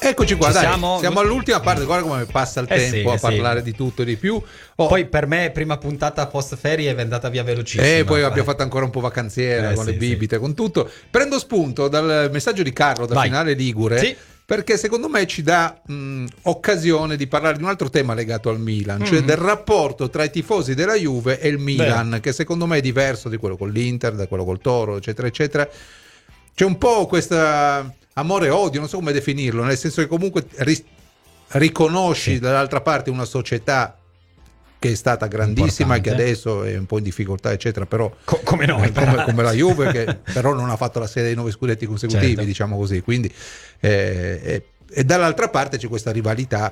Eccoci qua, Ci dai, siamo? siamo all'ultima parte, guarda come passa il tempo a parlare di tutto e di più. Poi per me prima puntata post ferie è andata via velocissima. E poi abbiamo fatto ancora un po' vacanziera con le bibite, con tutto. Prendo spunto dal messaggio di Carlo da Finale Ligure, perché secondo me ci dà occasione di parlare di un altro tema legato al Milan, cioè del rapporto tra i tifosi della Juve e il Milan, che secondo me è diverso di quello con l'Inter, da quello col Toro, eccetera, eccetera. C'è un po' questa amore e odio, non so come definirlo, nel senso che comunque riconosci dall'altra parte una società che è stata grandissima e che adesso è un po' in difficoltà, eccetera, però come noi, come la Juve, che però non ha fatto la serie dei 9 scudetti consecutivi, diciamo così, quindi e dall'altra parte c'è questa rivalità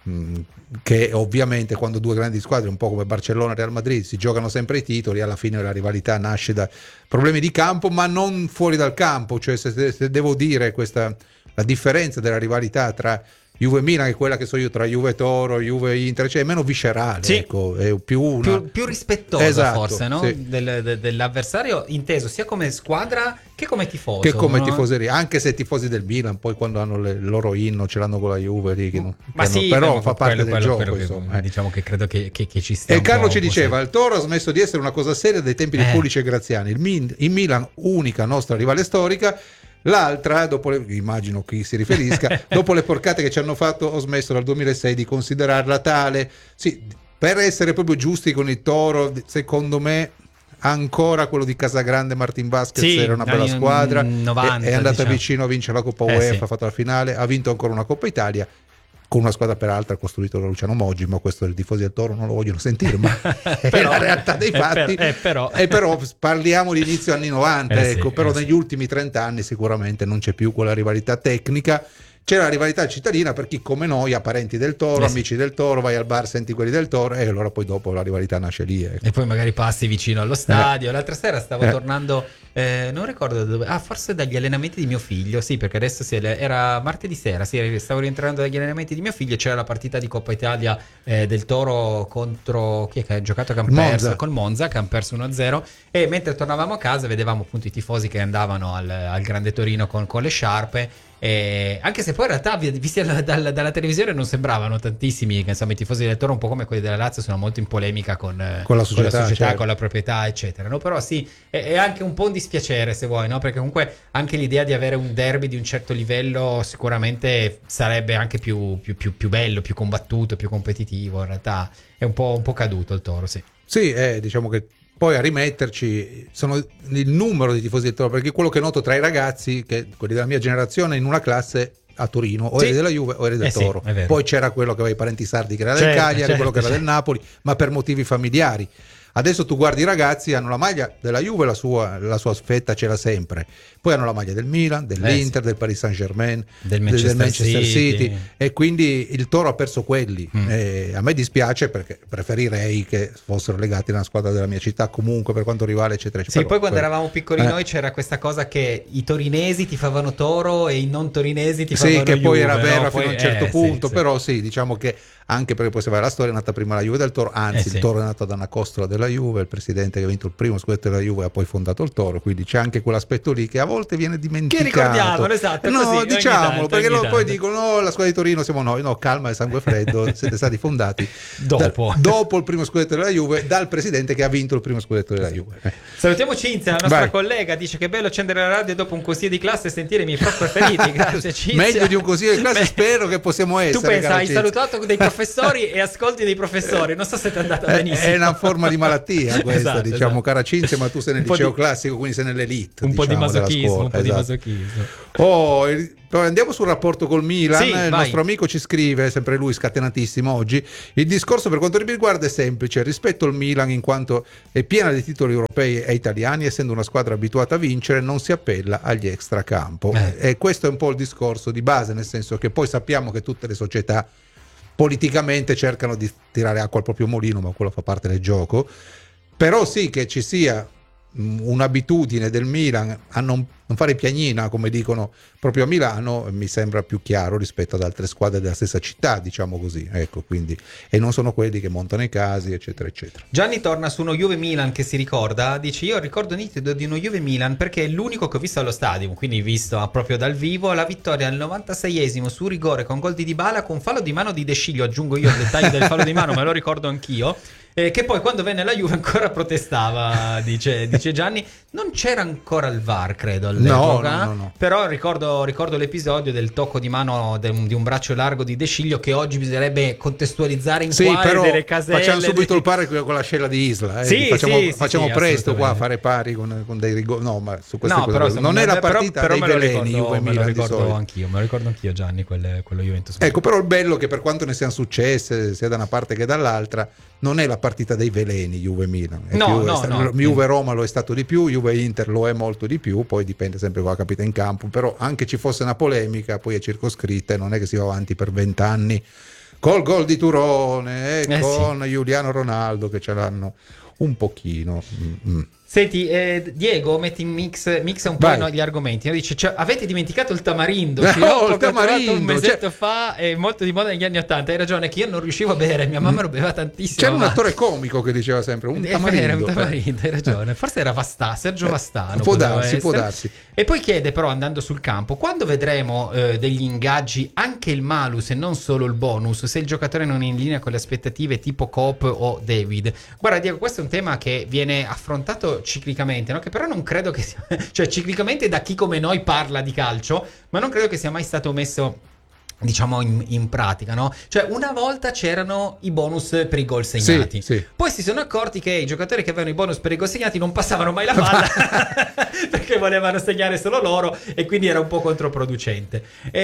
che ovviamente quando due grandi squadre, un po' come Barcellona e Real Madrid, si giocano sempre i titoli, alla fine la rivalità nasce da problemi di campo, ma non fuori dal campo. Cioè se devo dire la differenza della rivalità tra Juve Milan, che è quella che so io, tra Juve Toro, Juve Inter, cioè è meno viscerale, ecco, è più rispettosa, forse, no? Dell'avversario, inteso sia come squadra che come tifoso, che come tifoseria, anche se tifosi del Milan poi quando hanno il loro inno ce l'hanno con la Juve lì, però fa parte del gioco, insomma, diciamo che credo che ci stia. E Carlo ci diceva: il Toro ha smesso di essere una cosa seria dai tempi di Pulic e Graziani, il Milan unica nostra rivale storica. L'altra, immagino chi si riferisca, dopo le porcate che ci hanno fatto, ho smesso dal 2006 di considerarla tale. Sì, per essere proprio giusti con il Toro, secondo me ancora quello di Casagrande, Martin Vasquez era una bella squadra, 90, è andata vicino a vincere la Coppa UEFA, ha fatto la finale, ha vinto ancora una Coppa Italia con una squadra peraltro costruito da Luciano Moggi, ma questo i tifosi del Toro non lo vogliono sentire, ma è la realtà dei fatti. Però parliamo di inizio anni 90, però negli ultimi 30 anni sicuramente non c'è più quella rivalità tecnica. C'è la rivalità cittadina per chi come noi ha parenti del Toro, amici del Toro, vai al bar, senti quelli del Toro, e allora poi dopo la rivalità nasce lì. E poi magari passi vicino allo stadio. L'altra sera stavo tornando, non ricordo da dove, forse dagli allenamenti di mio figlio, sì, perché adesso era martedì sera, stavo rientrando dagli allenamenti di mio figlio e c'era la partita di Coppa Italia del Toro contro chi è che ha giocato, col Monza, che hanno perso 1-0, e mentre tornavamo a casa vedevamo appunto i tifosi che andavano al Grande Torino con le sciarpe. Anche se poi in realtà visti dalla televisione non sembravano tantissimi, che insomma i tifosi del Toro, un po' come quelli della Lazio, sono molto in polemica con la società, con la proprietà, eccetera, no? Però sì, è anche un po' un dispiacere, se vuoi, no? Perché comunque anche l'idea di avere un derby di un certo livello sicuramente sarebbe anche più bello, più combattuto, più competitivo. In realtà è un po' caduto il Toro, sì, diciamo che poi a rimetterci sono il numero di tifosi del Toro, perché quello che noto tra i ragazzi, che quelli della mia generazione, in una classe a Torino o eri della Juve o eri del Toro, poi c'era quello che aveva i parenti sardi che era del Cagliari, quello che era del Napoli, ma per motivi familiari. Adesso tu guardi i ragazzi, hanno la maglia della Juve, la sua fetta ce l'ha sempre, poi hanno la maglia del Milan, dell'Inter, del Paris Saint-Germain, del Manchester City, e quindi il Toro ha perso quelli. A me dispiace, perché preferirei che fossero legati a una squadra della mia città comunque, per quanto rivale, eccetera, eccetera. Sì, poi quando eravamo piccoli noi c'era questa cosa che i torinesi tifavano Toro e i non torinesi tifavano Juve. Sì, che poi era vera fino a un certo punto, però diciamo che anche perché poi se vai alla storia è nata prima la Juve del Toro, anzi il Toro è nato da una costola della Juve, il presidente che ha vinto il primo scudetto della Juve ha poi fondato il Toro, quindi c'è anche quell'aspetto lì che a volte viene dimenticato. Che ricordiamolo, esatto, no, così, diciamolo, perché poi dicono no, la squadra di Torino siamo noi, no, calma e sangue freddo, siete stati fondati dopo il primo scudetto della Juve, dal presidente che ha vinto il primo scudetto della Juve. Salutiamo Cinzia, la nostra collega, dice che bello accendere la radio dopo un consiglio di classe e sentire i miei pro preferiti. Grazie Cinzia. Meglio di un consiglio di classe spero che possiamo essere. Tu pensa, hai salutato dei professori e ascolti dei professori, non so se ti è andata benissimo. È una forma di malattia questa, diciamo, cara Cinzia, ma tu sei nel liceo classico, quindi sei nell'elite. Un po' di masochismo, Andiamo sul rapporto col Milan. Il nostro amico ci scrive, sempre lui scatenatissimo oggi: il discorso per quanto mi riguarda è semplice rispetto al Milan, in quanto è piena di titoli europei e italiani, essendo una squadra abituata a vincere non si appella agli extracampo. E questo è un po' il discorso di base, nel senso che poi sappiamo che tutte le società politicamente cercano di tirare acqua al proprio mulino, ma quello fa parte del gioco. Però sì che ci sia un'abitudine del Milan a non non fare piagnina come dicono proprio a Milano mi sembra più chiaro rispetto ad altre squadre della stessa città, diciamo così, ecco, quindi, e non sono quelli che montano i casi, eccetera eccetera. Gianni torna su uno Juve-Milan che si ricorda, dice: io ricordo nitido di uno Juve-Milan perché è l'unico che ho visto allo stadio, quindi visto proprio dal vivo, la vittoria al 96esimo su rigore con gol di Dybala con fallo di mano di De Sciglio, aggiungo io il dettaglio del fallo di mano, me lo ricordo anch'io. Che poi quando venne la Juve ancora protestava, dice Gianni. Non c'era ancora il VAR, credo, all'epoca. No. Però ricordo l'episodio del tocco di mano di un braccio largo di De Sciglio, che oggi bisognerebbe contestualizzare in quadri delle caselle. Facciamo subito il pari con la scella di Isla. Facciamo presto qua a fare pari con dei rigori. No, ma su queste cose però, non è la partita dei veleni me lo ricordo anch'io Gianni, quello Juventus. Ecco, però il bello è che per quanto ne siano successe sia da una parte che dall'altra, non è la partita dei veleni Juve-Milan. Juve-Roma lo è stato di più, Juve-Inter lo è molto di più, poi dipende sempre cosa capita in campo, però anche ci fosse una polemica poi è circoscritta e non è che si va avanti per 20 anni col gol di Turone e con Giuliano Ronaldo che ce l'hanno un pochino. Senti, Diego metti in mix un po' gli argomenti, no? Dice, avete dimenticato il tamarindo? Il tamarindo un mesetto fa, è molto di moda negli anni '80. Hai ragione, che io non riuscivo a bere, mia mamma lo beveva tantissimo. C'era un attore comico che diceva sempre un tamarindo. Hai ragione, forse era Sergio Vastano. Può darsi. E poi chiede però, andando sul campo, quando vedremo degli ingaggi, anche il malus e non solo il bonus, se il giocatore non è in linea con le aspettative tipo Coop o David? Guarda Diego, questo è un tema che viene affrontato ciclicamente, no? Che però non credo che sia, cioè ciclicamente da chi come noi parla di calcio, ma non credo che sia mai stato messo, diciamo, in pratica, no? Cioè una volta c'erano i bonus per i gol segnati, poi si sono accorti che i giocatori che avevano i bonus per i gol segnati non passavano mai la palla perché volevano segnare solo loro e quindi era un po' controproducente.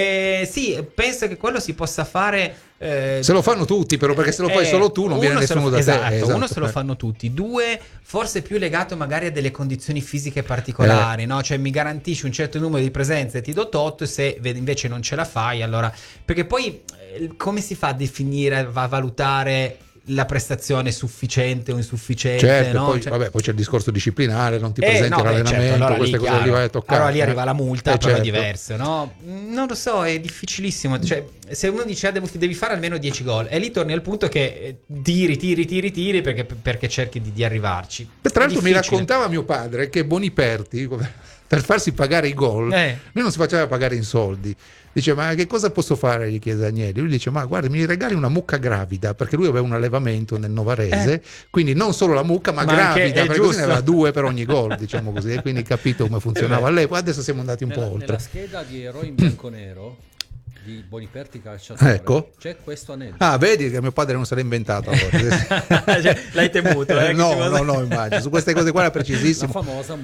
Penso che quello si possa fare se lo fanno tutti, però, perché se lo fai solo tu non viene nessuno da te. Esatto, uno se lo fanno tutti, due forse più legato magari a delle condizioni fisiche particolari, no? Cioè mi garantisci un certo numero di presenze e ti do tot, se invece non ce la fai, allora, perché poi come si fa a definire, a valutare la prestazione sufficiente o insufficiente? Certo, no? poi c'è il discorso disciplinare, non ti presenti all'allenamento, certo, allora queste cose lì vai a toccare. Allora lì arriva la multa, però certo. È diverso, no? Non lo so, è difficilissimo. Cioè, se uno dice devi fare almeno 10 gol, e lì torni al punto che tiri perché cerchi di arrivarci. Tra l'altro mi raccontava mio padre che Boniperti, per farsi pagare i gol, lui non si faceva pagare in soldi. Dice, ma che cosa posso fare? Gli chiede Agnelli. Lui dice, ma guarda, mi regali una mucca gravida, perché lui aveva un allevamento nel Novarese, quindi non solo la mucca, ma gravida, perché così ne aveva 2 per ogni gol, diciamo così, e quindi capito come funzionava all'epoca. Adesso siamo andati un po' oltre. Nella scheda di eroi in bianco-nero di Boniperti calciatore, ecco, c'è questo aneddoto. Ah, vedi che mio padre non se l'ha inventato allora. Cioè, l'hai temuto, no, immagino. Su queste cose qua era precisissimo. La famosa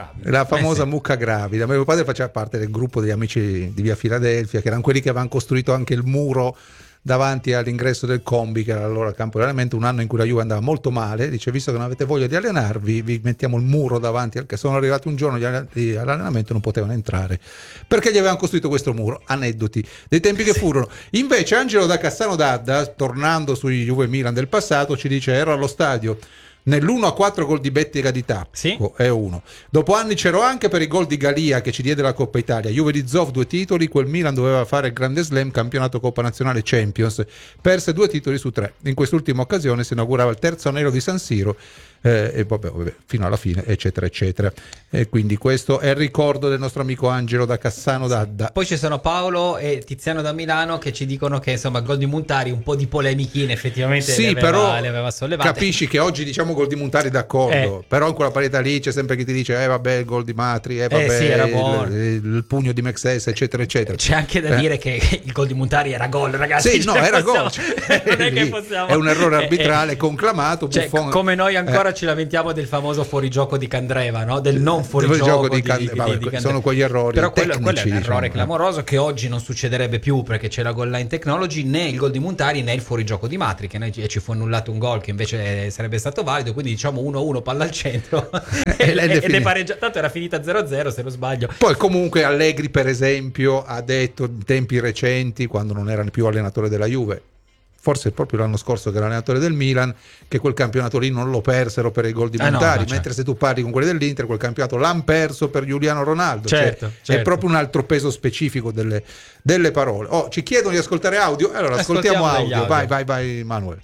mucca gravida. Mio padre faceva parte del gruppo degli amici di via Filadelfia, che erano quelli che avevano costruito anche il muro davanti all'ingresso del Combi, che era allora il campo di allenamento, un anno in cui la Juve andava molto male. Dice, visto che non avete voglia di allenarvi, vi mettiamo il muro davanti, perché sono arrivati un giorno all'allenamento non potevano entrare perché gli avevano costruito questo muro. Aneddoti dei tempi che furono. Invece Angelo da Cassano d'Adda, tornando sui Juve Milan del passato, ci dice, ero allo stadio nell'1-4 gol di Betti e Gadità, è uno. Dopo anni c'ero anche per i gol di Galia che ci diede la Coppa Italia. Juve di Zoff 2 titoli, quel Milan doveva fare il Grande Slam, campionato Coppa Nazionale Champions, perse 2 titoli su 3. In quest'ultima occasione si inaugurava il terzo anello di San Siro e vabbè, fino alla fine, eccetera eccetera. E quindi questo è il ricordo del nostro amico Angelo da Cassano d'Adda. Poi ci sono Paolo e Tiziano da Milano che ci dicono che insomma il gol di Montari un po' di polemichine effettivamente le aveva sollevate. Capisci che oggi diciamo gol di Montari d'accordo, però in quella parità lì c'è sempre chi ti dice vabbè il gol di Matri, era il pugno di Mexes, eccetera eccetera. C'è anche da dire che il gol di Montari era gol, ragazzi. Sì, no, era gol. Non è che possiamo... È un errore arbitrale conclamato. Cioè, come noi ancora ci lamentiamo del famoso fuorigioco di Candreva, no? Del non fuorigioco di Candreva. Sono quegli errori. Però quello tecnici, è un errore clamoroso che oggi non succederebbe più, perché c'è la goal line technology, né il gol di Montari né il fuorigioco di Matri, che ci fu annullato un gol che invece sarebbe stato valido, quindi diciamo 1-1, palla al centro ed è pareggiato, tanto era finita 0-0 se non sbaglio. Poi comunque Allegri per esempio ha detto in tempi recenti, quando non era più allenatore della Juve, forse proprio l'anno scorso che era allenatore del Milan, che quel campionato lì non lo persero per i gol di Montari, mentre se tu parli con quelli dell'Inter quel campionato l'hanno perso per Giuliano Ronaldo. Certo. È proprio un altro peso specifico delle parole. Ci chiedono di ascoltare audio, allora ascoltiamo audio. Vai Manuel.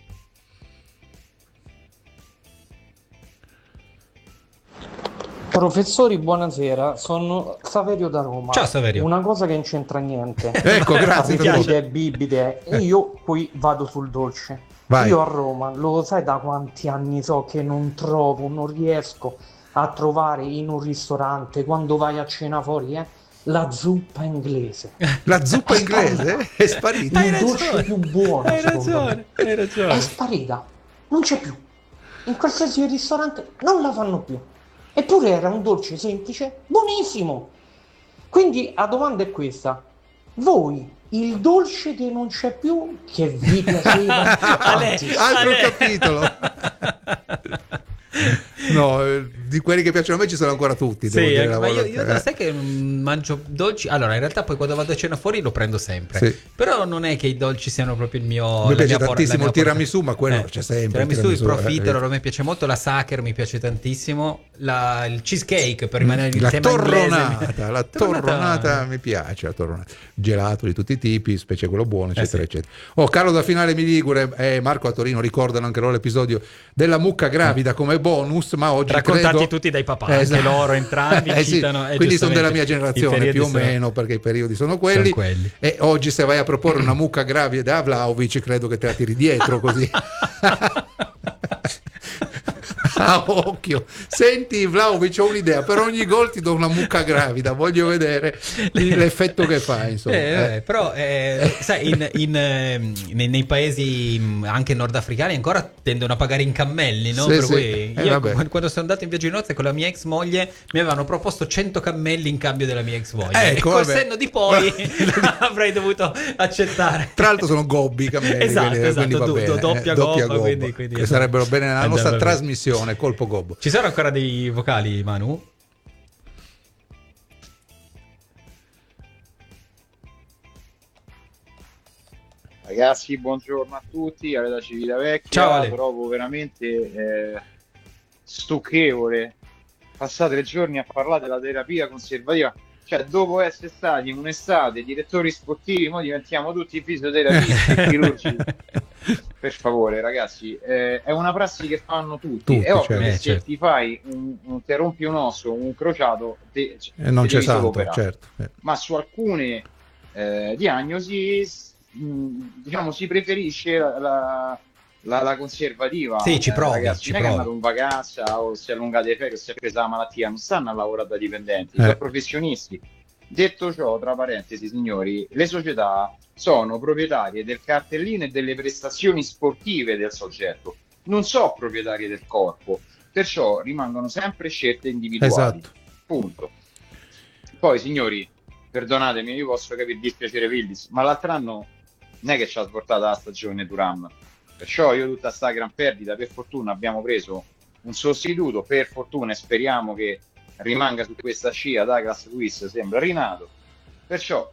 Professori, buonasera, sono Saverio da Roma. Ciao Saverio. Una cosa che non c'entra niente. Ecco, grazie. Bibite, e io poi vado sul dolce. Vai. Io a Roma, lo sai da quanti anni so che non riesco a trovare in un ristorante, quando vai a cena fuori, la zuppa inglese. La zuppa inglese è sparita. Il dolce più buono. Hai ragione. È sparita, non c'è più. In qualsiasi ristorante non la fanno più. Eppure era un dolce semplice, buonissimo. Quindi la domanda è questa: voi il dolce che non c'è più, che vi piaceva? Altro capitolo. No, di quelli che piacciono a me ci sono ancora tutti. Sì, ma io sai che mangio dolci. Allora, in realtà poi quando vado a cena fuori lo prendo sempre. Sì. Però non è che i dolci siano proprio il mio. Mi piace tantissimo il tiramisù, ma quello c'è sempre. Il tiramisù, il profiterol, a me piace molto. La Sacher mi piace tantissimo. Il cheesecake, per rimanere in tema inglese. La torronata mi piace. La torronata. Gelato di tutti i tipi, specie quello buono, eccetera, eccetera. Carlo da Finale Miligure e Marco a Torino ricordano anche loro l'episodio della mucca gravida come bonus, ma oggi raccontati tutti dai papà, anche loro entrambi citano, quindi sono della mia generazione più o meno, perché i periodi sono quelli. E oggi se vai a proporre una mucca gravida a Vlahovic credo che te la tiri dietro così. Occhio, senti Vlahovic, ho un'idea, per ogni gol ti do una mucca gravida, voglio vedere l'effetto che fa, insomma. Però sai, nei paesi anche nordafricani ancora tendono a pagare in cammelli, no? Per cui io quando sono andato in viaggio di nozze con la mia ex moglie mi avevano proposto 100 cammelli in cambio della mia ex moglie, col senno di poi avrei dovuto accettare. Tra l'altro sono gobbi i cammelli, esatto, doppia gobba, quindi che sarebbero bene nella nostra trasmissione. Colpo gobbo. Ci sono ancora dei vocali, Manu? Ragazzi, buongiorno a tutti, Ale da Civitavecchia. Ciao Ale. Trovo veramente stucchevole passare 3 giorni a parlare della terapia conservativa. Cioè, dopo essere stati in un'estate direttori sportivi, ora diventiamo tutti fisioterapisti chirurgi. Per favore, ragazzi, è una prassi che fanno tutti. È ovvio che se ti fai ti rompi un osso, un crociato, non c'è santo, certo. Ma su alcune diagnosi, diciamo, si preferisce la conservativa. Sì, ci provi. Ragazzi, non è che è andato in vacanza o si è allungato le ferie o si è presa la malattia, non stanno a lavorare da dipendenti, sono professionisti. Detto ciò, tra parentesi, signori, le società sono proprietarie del cartellino e delle prestazioni sportive del soggetto, non so proprietarie del corpo, perciò rimangono sempre scelte individuali. Esatto. Punto. Poi, signori, perdonatemi, io posso capire dispiacere Villis, ma l'altro anno non è che ci ha svoltata la stagione Thuram, perciò io tutta sta gran perdita, per fortuna abbiamo preso un sostituto, per fortuna, e speriamo che rimanga su questa scia. Douglas Luiz sembra rinato, perciò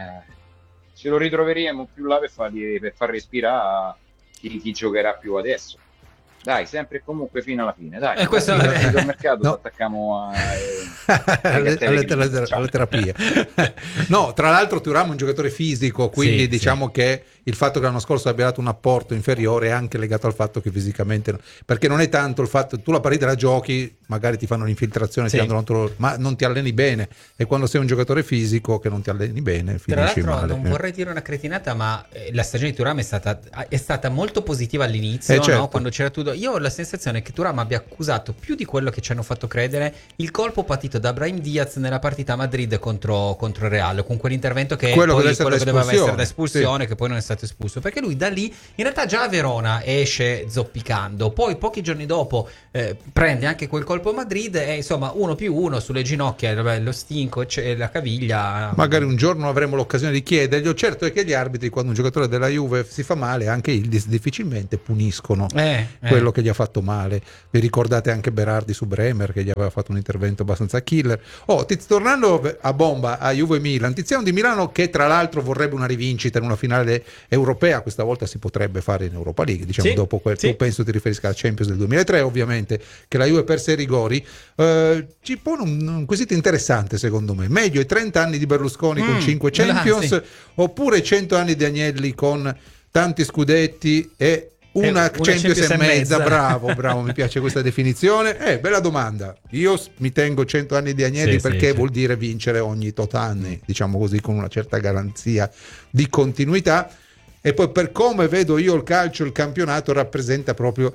ce lo ritroveremo più là per far respirare chi giocherà più adesso. Dai, sempre e comunque fino alla fine. Dai, questo il mercato attacchiamo alle terapie. No, tra l'altro Thuram è un giocatore fisico, quindi diciamo che il fatto che l'anno scorso abbia dato un apporto inferiore è anche legato al fatto che fisicamente, perché non è tanto il fatto tu la partita la giochi, magari ti fanno l'infiltrazione, ma non ti alleni bene, e quando sei un giocatore fisico che non ti alleni bene finisci male. Non vorrei dire una cretinata, ma la stagione di Thuram è stata molto positiva all'inizio, certo. No? Quando c'era tutto. Io ho la sensazione che Thuram abbia accusato più di quello che ci hanno fatto credere il colpo patito da Brahim Diaz nella partita a Madrid contro il Real, con quell'intervento che quello che doveva essere da espulsione, che poi non è stato espulso, perché lui da lì in realtà già a Verona esce zoppicando, poi pochi giorni dopo prende anche quel colpo colpo Madrid e insomma 1+1 sulle ginocchia, lo stinco e la caviglia. Magari un giorno avremo l'occasione di chiederglielo. Certo è che gli arbitri, quando un giocatore della Juve si fa male, anche difficilmente puniscono quello che gli ha fatto male. Vi ricordate anche Berardi su Bremer, che gli aveva fatto un intervento abbastanza killer. Tornando a bomba a Juve Milan, Tiziano di Milano, che tra l'altro vorrebbe una rivincita in una finale europea, questa volta si potrebbe fare in Europa League, diciamo, sì, dopo quel, tu penso ti riferisca alla Champions del 2003, ovviamente, che la Juve perse ai rigori. Ci pone un quesito interessante, secondo me: meglio i 30 anni di Berlusconi con 5 Champions, oppure i 100 anni di Agnelli con tanti scudetti e una Champions e mezza. Bravo, mi piace questa definizione. Bella domanda. Io mi tengo 100 anni di Agnelli, perché vuol dire vincere ogni tot anni, diciamo così, con una certa garanzia di continuità. E poi, per come vedo io il calcio, il campionato rappresenta proprio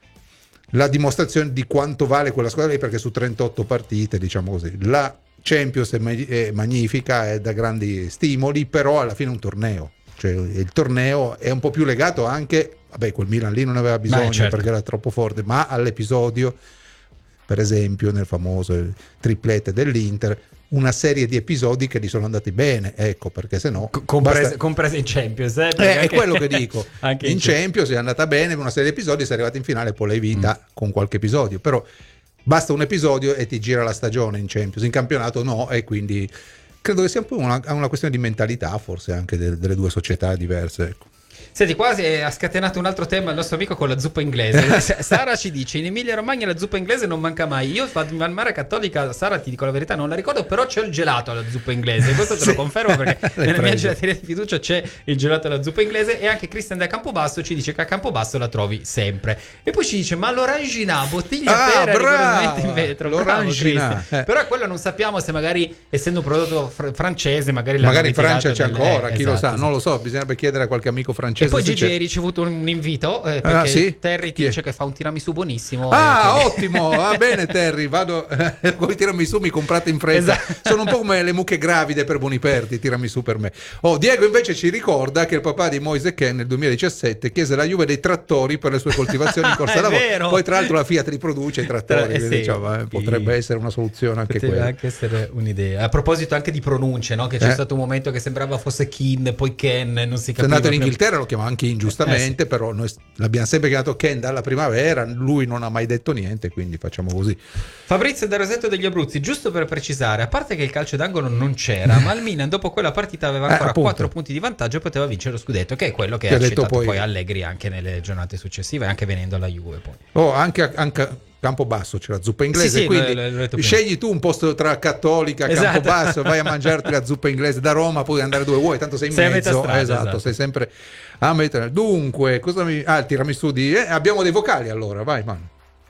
la dimostrazione di quanto vale quella squadra lì, perché su 38 partite, diciamo così, la Champions è magnifica, è da grandi stimoli, però alla fine è un torneo. Cioè, il torneo è un po' più legato anche, quel Milan lì non aveva bisogno, perché era troppo forte, ma all'episodio, per esempio nel famoso triplete dell'Inter, una serie di episodi che gli sono andati bene, ecco, perché sennò comprese in Champions, è quello che dico. Anche in Champions è andata bene una serie di episodi, si è arrivati in finale, poi l'hai vinta con qualche episodio, però basta un episodio e ti gira la stagione in Champions. In campionato no, e quindi credo che sia un po' una questione di mentalità, forse anche delle due società diverse, ecco. Senti, quasi ha scatenato un altro tema il nostro amico con la zuppa inglese. Sara ci dice: in Emilia Romagna la zuppa inglese non manca mai. Io vado in Valmare Cattolica, Sara, ti dico la verità, non la ricordo, però c'è il gelato alla zuppa inglese. Questo te lo confermo, perché nella mia gelateria di fiducia c'è il gelato alla zuppa inglese. E anche Cristian da Campobasso ci dice che a Campobasso la trovi sempre. E poi ci dice: ma l'Orangina, bottiglia per rigorosamente in vetro. L'Orangina, però quello non sappiamo se magari, essendo un prodotto francese, magari in Francia c'è ancora, chi lo sa, non lo so, bisognerebbe chiedere a qualche amico francese. E poi Gigi hai ricevuto un invito, perché sì? Terry ti dice che fa un tiramisù buonissimo. Ottimo, va bene Terry, vado con i tiramisù, mi comprate in fretta. Sono un po' come le mucche gravide per Boniperti, tiramisù per me. Diego invece ci ricorda che il papà di Moise Kean nel 2017 chiese alla Juve dei trattori per le sue coltivazioni in corsa lavoro. Poi tra l'altro la Fiat riproduce i trattori, quindi, diciamo, potrebbe essere una soluzione anche quella. Potrebbe anche essere un'idea. A proposito anche di pronunce, no? Che c'è stato un momento che sembrava fosse Kean, poi Ken, non si capiva. Se è andato in Inghilterra lo chiama anche ingiustamente, però noi l'abbiamo sempre chiamato Ken dalla primavera, lui non ha mai detto niente, quindi facciamo così. Fabrizio da Rosetto degli Abruzzi: giusto per precisare, a parte che il calcio d'angolo non c'era, ma il Milan dopo quella partita aveva ancora 4 punti di vantaggio e poteva vincere lo scudetto, che è quello che ha accettato poi Allegri anche nelle giornate successive, anche venendo alla Juve poi. Anche Campobasso c'è la zuppa inglese, quindi scegli tu un posto tra Cattolica e Campobasso, vai a mangiarti la zuppa inglese da Roma, puoi andare dove vuoi, tanto sei in mezzo, esatto, sei sempre a mettere. Dunque, il tiramisù abbiamo dei vocali, allora vai, Manu.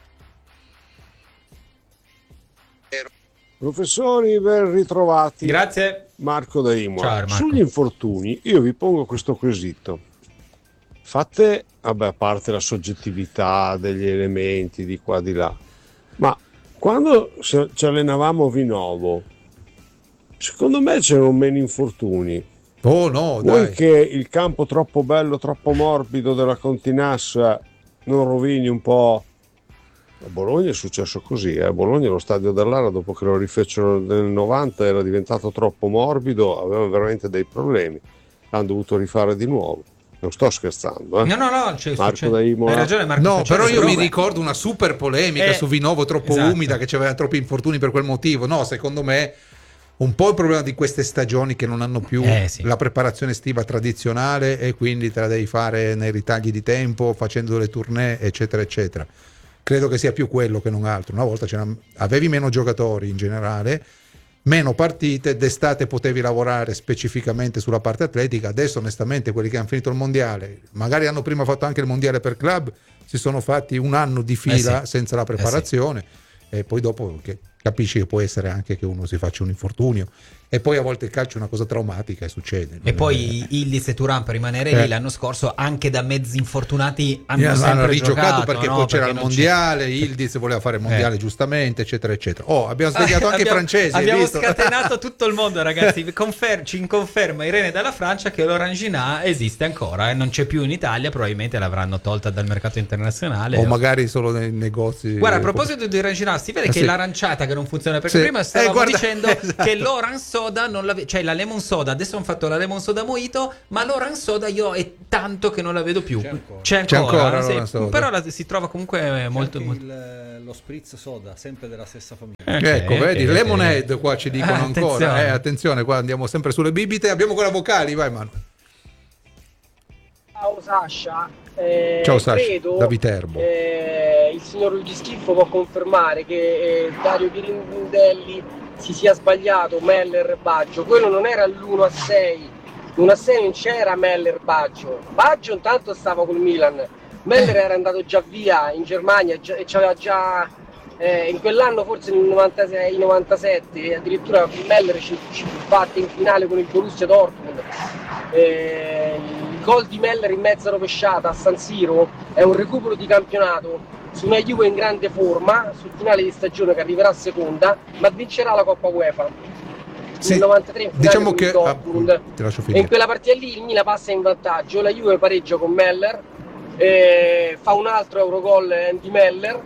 Professori, ben ritrovati. Grazie. Marco da Imola. Ciao, Marco. Sugli infortuni io vi pongo questo quesito: fate, a parte la soggettività degli elementi di qua di là, ma quando ci allenavamo a Vinovo, secondo me c'erano meno infortuni. No, Vuoi che il campo troppo bello, troppo morbido della Continassa non rovini un po'? A Bologna è successo così, a Bologna lo stadio dell'Ara, dopo che lo rifecero nel 90, era diventato troppo morbido, aveva veramente dei problemi, l'hanno dovuto rifare di nuovo. Non sto scherzando, No, Marco da Imola. Hai ragione, Marco. No, però io mi ricordo una super polemica su Vinovo troppo umida, che c'aveva troppi infortuni per quel motivo. No, secondo me un po' il problema di queste stagioni che non hanno più la preparazione estiva tradizionale, e quindi te la devi fare nei ritagli di tempo, facendo le tournée, eccetera eccetera. Credo che sia più quello che non altro. Una volta avevi meno giocatori in generale, meno partite, d'estate potevi lavorare specificamente sulla parte atletica. Adesso onestamente quelli che hanno finito il mondiale, magari hanno prima fatto anche il mondiale per club, si sono fatti un anno di fila senza la preparazione, e poi dopo capisci che può essere anche che uno si faccia un infortunio, e poi a volte il calcio è una cosa traumatica e succede. E poi Yildiz e Thuram, per rimanere lì, l'anno scorso anche da mezzi infortunati hanno rigiocato, perché no? poi c'era perché il mondiale, Yildiz voleva fare il mondiale giustamente, eccetera eccetera. Abbiamo svegliato anche i francesi, abbiamo scatenato tutto il mondo, ragazzi. Ci conferma Irene dalla Francia che l'Orangina esiste ancora, non c'è più in Italia, probabilmente l'avranno tolta dal mercato internazionale o magari solo nei negozi. Guarda, a proposito di Orangina, si vede che sì. l'aranciata che non funziona, perché prima stavamo dicendo che l'Orange Soda cioè la Lemon Soda, adesso hanno fatto la Lemon Soda Mojito, ma l'Orange Soda io è tanto che non la vedo più. C'è ancora sì, però si trova comunque molto lo spritz soda, sempre della stessa famiglia. Ecco, vedi, Lemonade qua ci dicono ancora. Attenzione, qua andiamo sempre sulle bibite. Abbiamo quella vocali, vai Manu. Ciao Sasha. Ciao Sasha, credo, da Viterbo. Il signor Luigi Schiffo può confermare che Dario Pirandelli si sia sbagliato, Meller Baggio. Quello non era l'1-6. L'1-6 non c'era Meller Baggio. Baggio intanto stava col Milan. Meller era andato già via in Germania e c'aveva già in quell'anno, forse nel 96-97, addirittura Meller ci batte in finale con il Borussia Dortmund. Il gol di Meller in mezza rovesciata a San Siro è un recupero di campionato su una Juve in grande forma, sul finale di stagione che arriverà seconda, ma vincerà la Coppa UEFA. Nel 93 in finale diciamo con che il Dortmund. ti lascio E finire. in quella partita lì il Milan passa in vantaggio, la Juve pareggia con Meller, fa un altro Eurogol Andy Meller,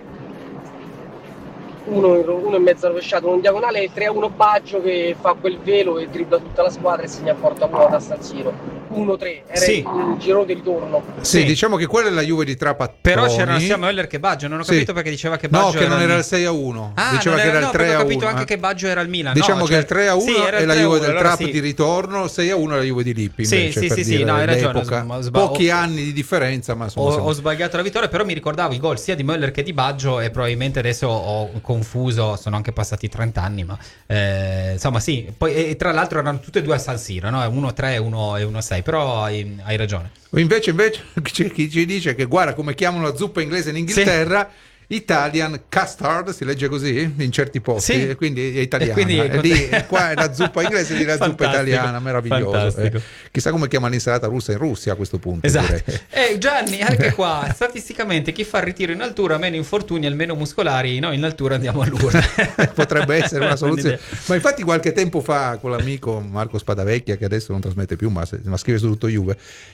uno in mezza rovesciato, un diagonale, e 3-1 Baggio che fa quel velo e dribbla tutta la squadra e segna a porta vuota a San Siro. 1-3, era il girone di ritorno. Sì, diciamo che quella è la Juve di Trapattoni. Però c'erano sia Meller che Baggio, non ho capito perché diceva che Baggio che non era il 6-1, diceva che era il 3-1. Ho capito anche che Baggio era il Milan. Diciamo che il 3-1 è la Juve del Trapp sì. di ritorno, il 6-1 è la Juve di Lippi. Sì, no, hai ragione. Pochi anni di differenza, ma ho sbagliato la vittoria, però mi ricordavo i gol sia di Meller che di Baggio e probabilmente adesso ho confuso, sono anche passati 30 anni, ma insomma sì, poi e tra l'altro erano tutte e due a San Siro, no? 1-3 e 1-6, però hai ragione. Invece c'è chi ci dice che guarda come chiamano la zuppa inglese in Inghilterra, Italian custard, si legge così in certi posti, quindi è italiana. Quindi qua è la zuppa inglese di la zuppa italiana, meraviglioso. Chissà come chiama l'insalata russa in Russia a questo punto. Esatto. Gianni, anche qua statisticamente chi fa il ritiro in altura ha meno infortuni e meno muscolari, noi in altura andiamo a Lourdes. Potrebbe essere una soluzione. Ma infatti qualche tempo fa con l'amico Marco Spadavecchia, che adesso non trasmette più ma scrive su Tutto Juve,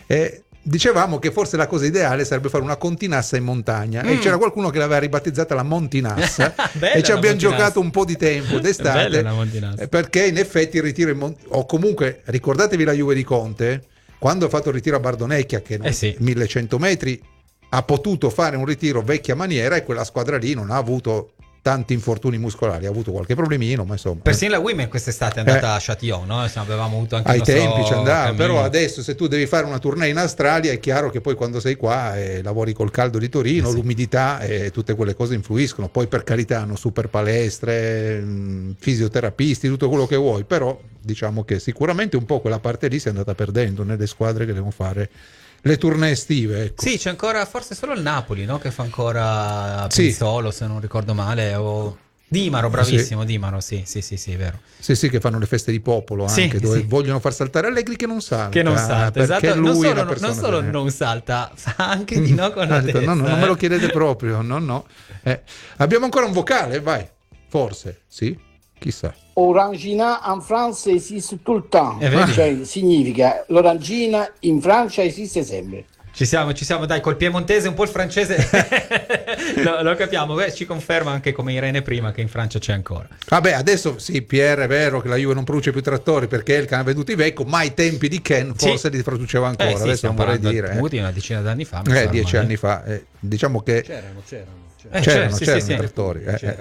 dicevamo che forse la cosa ideale sarebbe fare una continassa in montagna e c'era qualcuno che l'aveva ribattezzata la Montinassa e ci abbiamo giocato un po' di tempo d'estate perché in effetti il ritiro o comunque ricordatevi la Juve di Conte quando ha fatto il ritiro a Bardonecchia che 1100 metri ha potuto fare un ritiro vecchia maniera e quella squadra lì non ha avuto tanti infortuni muscolari, ha avuto qualche problemino, ma insomma. Persino la Women quest'estate è andata a Châtillon, no? Avevamo avuto anche ai tempi ci andava, cammino. Però adesso se tu devi fare una tournée in Australia è chiaro che poi quando sei qua lavori col caldo di Torino, l'umidità e tutte quelle cose influiscono. Poi per carità hanno super palestre, fisioterapisti, tutto quello che vuoi, però diciamo che sicuramente un po' quella parte lì si è andata perdendo nelle squadre che devono fare le tournée estive, ecco. Sì, c'è ancora forse solo il Napoli, no? Che fa ancora Pizzolo, se non ricordo male, o Dimaro, bravissimo, Dimaro, sì, vero. Sì, che fanno le feste di popolo anche, dove vogliono far saltare Allegri che non salta. Che non salta, esatto. Lui non solo non salta, fa anche di no con la testa. No, non me lo chiedete proprio, no. Abbiamo ancora un vocale, vai, forse, sì, chissà. Orangina en France esiste tout le temps, cioè significa l'orangina in Francia esiste sempre. Ci siamo, dai, col piemontese un po' il francese lo capiamo, ci conferma anche come Irene prima che in Francia c'è ancora. Vabbè, adesso sì, Pierre, è vero che la Juve non produce più trattori perché è il che ha venduto i vecchi, ma ai tempi di Ken forse li produceva ancora, adesso non vorrei dire. Una decina d'anni fa. 10 anni fa, diciamo che c'erano trattori.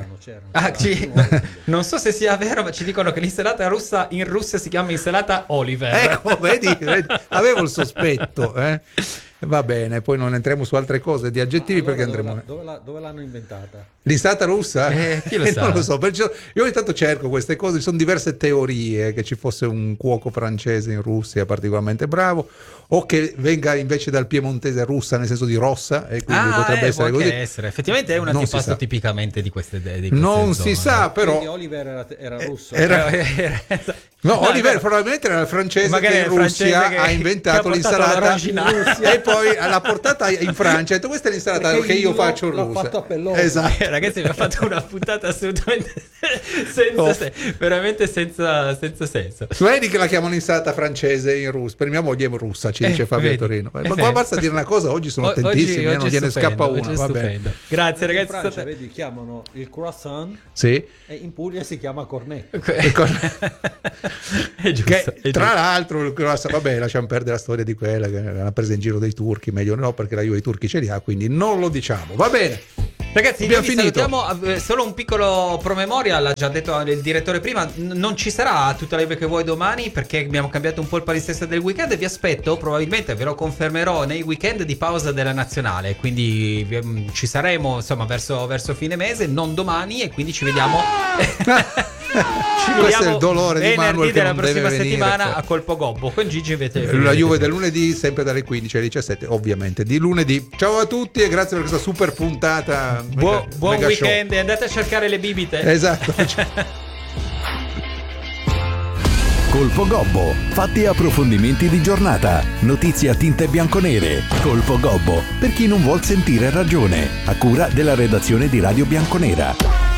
Non so se sia vero, ma ci dicono che l'insalata russa in Russia si chiama insalata Oliver. Ecco, vedi, avevo il sospetto. Va bene, poi non entriamo su altre cose di aggettivi perché andremo. Dove l'hanno inventata? L'insalata russa? Chi lo sa? Non lo so, io ogni tanto cerco queste cose, ci sono diverse teorie, che ci fosse un cuoco francese in Russia particolarmente bravo, o che venga invece dal piemontese russa, nel senso di rossa, e quindi potrebbe essere così. Effettivamente è un antipasto tipicamente di queste non si sa, però Oliver era russo. No, Oliver probabilmente era il francese che in Russia ha inventato l'insalata e poi l'ha portata in Francia. Ha detto questa è l'insalata perché che io faccio in Russia. Fatto a Pellone. Esatto. Ragazzi, mi ha fatto una puntata assolutamente veramente senza senso. Vedi che la chiamano insalata francese in Russia. Per mia moglie è russa, ci dice Fabio Torino. Ma basta dire una cosa, oggi sono attentissimi, non gliene scappa una. Va bene. Grazie ragazzi. In Francia, vedi, chiamano il croissant. Sì. E in Puglia si chiama cornet. È giusto, tra l'altro, vabbè, lasciamo perdere la storia di quella che l'hanno presa in giro dei turchi, meglio no, perché la Juve i turchi ce li ha, quindi non lo diciamo. Va bene. Ragazzi, abbiamo finito. Salutiamo, solo un piccolo promemoria, l'ha già detto il direttore prima, non ci sarà tutta la Juve che vuoi domani perché abbiamo cambiato un po' il palinsesto del weekend e vi aspetto, probabilmente ve lo confermerò, nei weekend di pausa della nazionale, quindi ci saremo insomma verso fine mese, non domani, e quindi ci vediamo questo è il dolore di Manuel che della non prossima deve settimana venire, a Colpo Gobbo con Gigi invece la Juve del lunedì sempre dalle 15 alle 17 ovviamente di lunedì. Ciao a tutti e grazie per questa super puntata. Buon mega weekend show. E andate a cercare le bibite. Esatto. Colpo Gobbo, fatti e approfondimenti di giornata, notizie a tinte bianconere. Colpo Gobbo, per chi non vuol sentire ragione, a cura della redazione di Radio Bianconera.